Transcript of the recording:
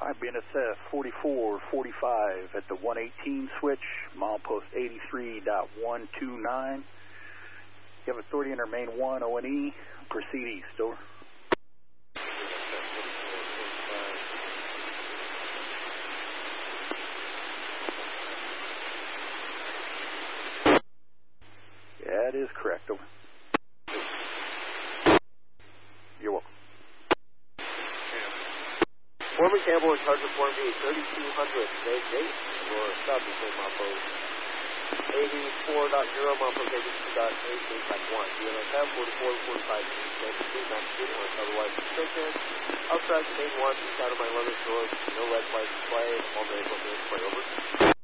Alright, BNSF 4445 at the 118 switch, milepost 83.129. You have authority enter main 1, O&E. Proceed east, over. That is correct, over. You're welcome. Foreman Campbell in charge of Form B, 3200, Dave Gate, or stop between milepost 84.0, milepost 82.8, 1. BNSF 4445, Stand Massachusetts, or otherwise restricted. Outside the main 1, east out of my limit doors, no red flags displayed, all day, over.